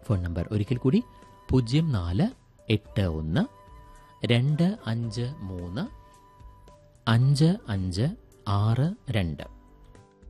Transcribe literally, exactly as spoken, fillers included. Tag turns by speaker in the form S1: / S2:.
S1: Phone number ഒരിക്കൽ കൂടി പൂജ്യം നാല് എട്ട് ഒന്ന് രണ്ട് അഞ്ച് മൂന്ന് അഞ്ച് അഞ്ച് ആറ് രണ്ട്.